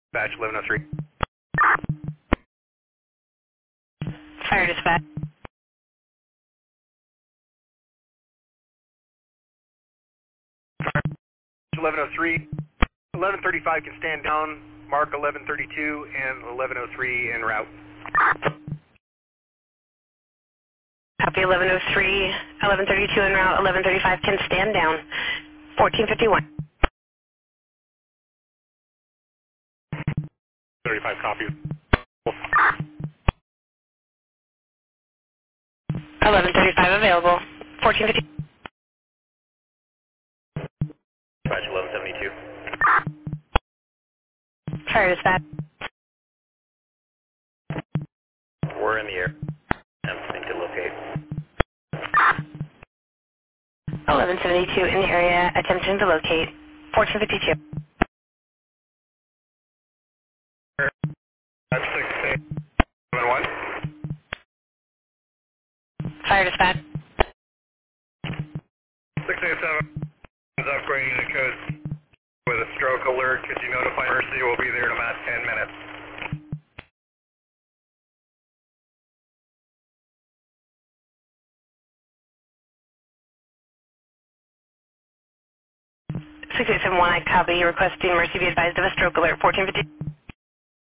Batch 1103. Fire dispatch. 1103. 1135 can stand down. Mark 1132 and 1103 en route. Copy 1103, 1132 en route, 1135 can stand down. 1451. 35 copy. 1135 available. 1450. Batch 1172. Fire dispatch. We're in the air. Attempting to locate. 1172 in the area, attempting to locate. 1452. 5671. Fire dispatch. 687 is upgrading the code with a stroke alert. Could you notify Mercy? We'll be there in about 10 minutes. 6871, I copy. Requesting Mercy be advised of a stroke alert. 1450.